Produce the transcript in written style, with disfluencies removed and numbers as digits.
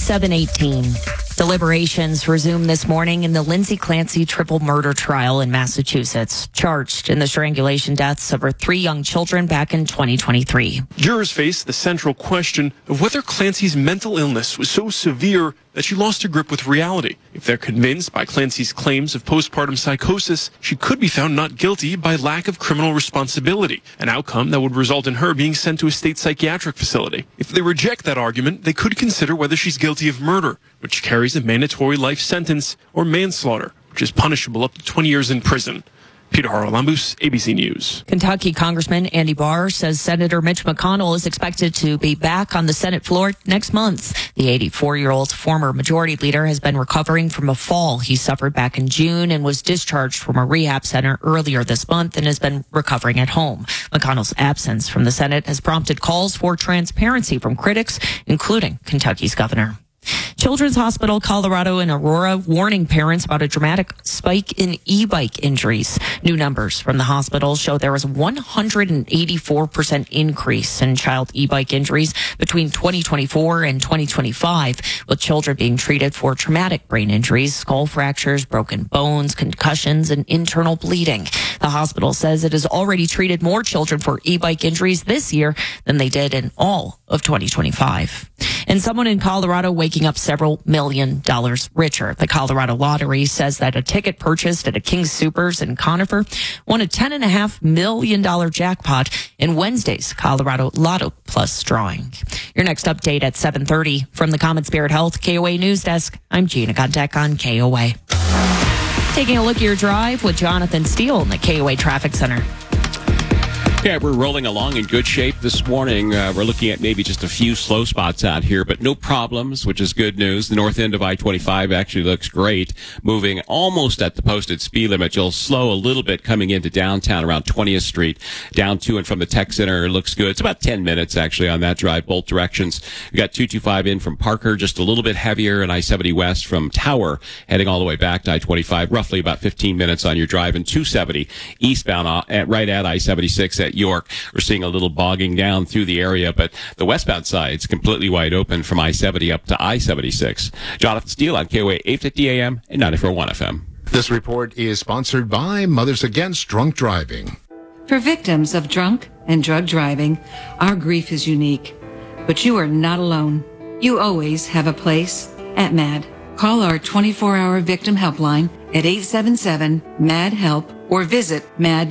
7:18. Deliberations resume this morning in the Lindsay Clancy triple murder trial in Massachusetts, charged in the strangulation deaths of her 3 young children back in 2023. Jurors face the central question of whether Clancy's mental illness was so severe that she lost her grip with reality. If they're convinced by Clancy's claims of postpartum psychosis, she could be found not guilty by lack of criminal responsibility, an outcome that would result in her being sent to a state psychiatric facility. If they reject that argument, they could consider whether she's guilty of murder, which carries a mandatory life sentence, or manslaughter, which is punishable up to 20 years in prison. Peter Haralambous, ABC News. Kentucky Congressman Andy Barr says Senator Mitch McConnell is expected to be back on the Senate floor next month. The 84-year-old former majority leader has been recovering from a fall he suffered back in June and was discharged from a rehab center earlier this month and has been recovering at home. McConnell's absence from the Senate has prompted calls for transparency from critics, including Kentucky's governor. Children's Hospital Colorado in Aurora warning parents about a dramatic spike in e-bike injuries. New numbers from the hospital show there was a 184% increase in child e-bike injuries between 2024 and 2025, with children being treated for traumatic brain injuries, skull fractures, broken bones, concussions, and internal bleeding. The hospital says it has already treated more children for e-bike injuries this year than they did in all of 2025. And someone in Colorado waking up several $1 million richer. The Colorado Lottery says that a ticket purchased at a King Soopers in Conifer won a $10.5 million jackpot in Wednesday's Colorado Lotto Plus drawing. Your next update at 7:30 from the Common Spirit Health KOA News Desk. I'm Gina Guntek on KOA. Taking a look at your drive with Jonathan Steele in the KOA Traffic Center. Yeah, we're rolling along in good shape this morning. We're looking at maybe just a few slow spots out here, but no problems, which is good news. The north end of I-25 actually looks great, moving almost at the posted speed limit. You'll slow a little bit coming into downtown around 20th Street, down to and from the Tech Center. It looks good. It's about 10 minutes, actually, on that drive, both directions. We got 225 in from Parker, just a little bit heavier, and I-70 west from Tower, heading all the way back to I-25, roughly about 15 minutes on your drive, and 270 eastbound right at I-76 at York. We're seeing a little bogging down through the area, but the westbound side's completely wide open from I-70 up to I-76. Jonathan Steele on KOA 850 AM and 94.1 FM. This report is sponsored by Mothers Against Drunk Driving. For victims of drunk and drug driving, our grief is unique. But you are not alone. You always have a place at MAD. Call our 24-hour victim helpline at 877-MAD-HELP or visit mad.org.